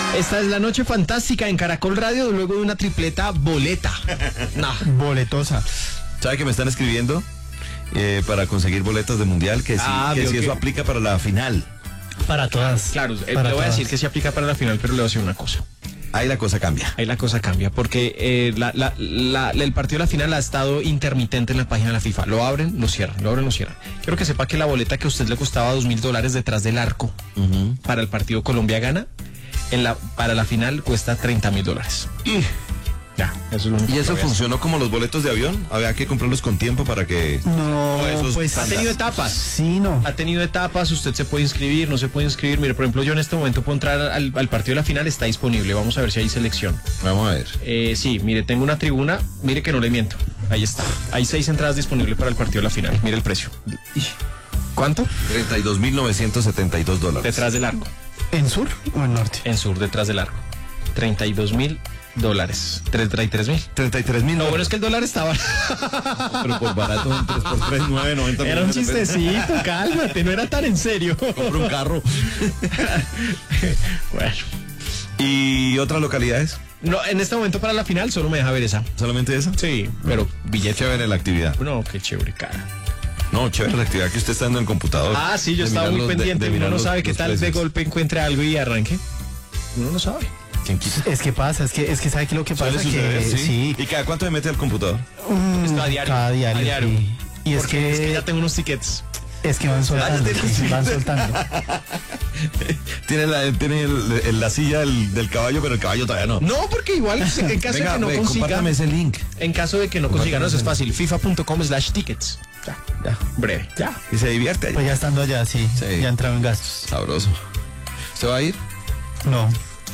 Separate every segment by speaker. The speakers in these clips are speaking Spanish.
Speaker 1: Esta es la noche fantástica en Caracol Radio luego de una tripleta boleta.
Speaker 2: No. Boletosa.
Speaker 3: ¿Sabe que me están escribiendo para conseguir boletas de mundial? Que sí, eso aplica para la final.
Speaker 2: Para todas.
Speaker 1: Claro,
Speaker 2: para
Speaker 1: le voy a
Speaker 2: todas.
Speaker 1: decir que sí aplica para la final, pero le voy a decir una cosa.
Speaker 3: Ahí la cosa cambia.
Speaker 1: Ahí la cosa cambia, porque el partido de la final ha estado intermitente en la página de la FIFA. Lo abren, lo cierran, lo abren, lo cierran. Quiero que sepa que la boleta que a usted le costaba $2.000 detrás del arco para el partido Colombia-Gana, para la final cuesta $30.000. Ya, eso es lo único.
Speaker 3: ¿Y eso funcionó como los boletos de avión? Había que comprarlos con tiempo para que...
Speaker 2: No, pues...
Speaker 1: Ha tenido etapas.
Speaker 2: Sí, no.
Speaker 1: Ha tenido etapas, usted se puede inscribir, no se puede inscribir. Mire, por ejemplo, yo en este momento puedo entrar al partido de la final, está disponible. Vamos a ver si hay selección.
Speaker 3: Vamos a ver.
Speaker 1: Sí, mire, tengo una tribuna, mire que no le miento. Ahí está. Hay 6 entradas disponibles para el partido de la final. Mire el precio. ¿Cuánto?
Speaker 3: $32.972.
Speaker 1: Detrás del arco.
Speaker 2: ¿En sur o en norte?
Speaker 1: En sur, detrás del arco. $32.000. $33.000.
Speaker 3: $33.000.
Speaker 1: Lo bueno es que el dólar estaba.
Speaker 3: Pero por barato, 3 por 3, 9.90.
Speaker 1: Era un chistecito, cálmate, no era tan en serio.
Speaker 3: Compro un carro.
Speaker 1: Bueno.
Speaker 3: ¿Y otras localidades?
Speaker 1: No, en este momento para la final solo me deja ver esa.
Speaker 3: ¿Solamente esa?
Speaker 1: Sí, pero billete.
Speaker 3: Chévere la actividad.
Speaker 1: No, qué chévere, cara.
Speaker 3: No, chévere la actividad que usted está dando en el computador.
Speaker 1: Ah, sí, yo estaba muy pendiente. Uno no sabe qué tal de golpe encuentre algo y arranque. Uno no sabe.
Speaker 3: ¿Quién quita?
Speaker 2: Es que pasa, es que sabe que lo que pasa
Speaker 3: Suele suceder,
Speaker 2: que
Speaker 3: ¿sí? ¿Y cada cuánto se mete al computador?
Speaker 1: Está a diario.
Speaker 2: Cada diario.
Speaker 1: A diario.
Speaker 2: Sí. Y es
Speaker 1: Porque
Speaker 2: que
Speaker 1: ya tengo unos tickets.
Speaker 2: es que van soltando, van soltando.
Speaker 3: Tiene la silla del caballo, pero el caballo todavía no.
Speaker 1: No, porque igual en caso
Speaker 3: Venga,
Speaker 1: de que no consiga.
Speaker 3: compártame ese link.
Speaker 1: En caso de que no consiga, no, eso es fácil. FIFA.com/tickets.
Speaker 3: Ya.
Speaker 1: Breve.
Speaker 3: Ya. Y se divierte allá.
Speaker 2: Pues ya estando allá, sí. Ya entraba en gastos.
Speaker 3: Sabroso. ¿Usted va a ir?
Speaker 2: No,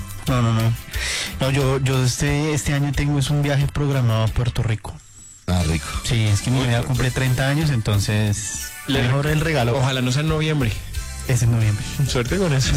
Speaker 2: yo este año tengo un viaje programado a Puerto Rico.
Speaker 3: Ah, rico.
Speaker 2: Sí, es que mi vida cumple 30 años, entonces mejor el regalo.
Speaker 1: Ojalá no sea en noviembre.
Speaker 2: Es en noviembre.
Speaker 1: Suerte con eso.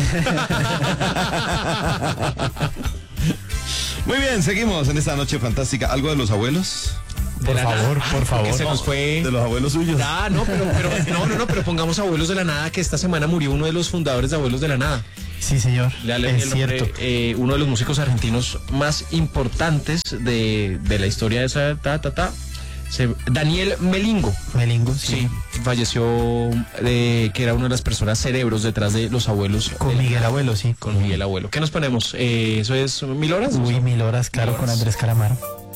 Speaker 3: Muy bien, seguimos en esta noche fantástica. ¿Algo de los abuelos?
Speaker 2: Por favor.
Speaker 1: Que se nos fue.
Speaker 3: De los abuelos suyos.
Speaker 1: Ah, no, pero pongamos Abuelos de la Nada, que esta semana murió uno de los fundadores de Abuelos de la Nada.
Speaker 2: Sí, señor.
Speaker 1: Es cierto. Uno de los músicos argentinos más importantes de la historia de esa Daniel Melingo.
Speaker 2: Melingo,
Speaker 1: Sí, falleció, que era una de las personas cerebros detrás de los Abuelos.
Speaker 2: Con Miguel Abuelo, sí.
Speaker 1: Con Miguel Abuelo. ¿Qué nos ponemos? ¿Eso es 1000 horas?
Speaker 2: Uy, 1000 horas, claro, con Andrés Calamaro.